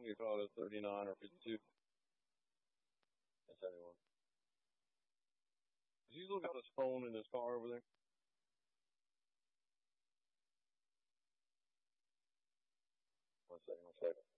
You call it 39 or 52. That's anyone. Has he still got his phone in his car over there? One second.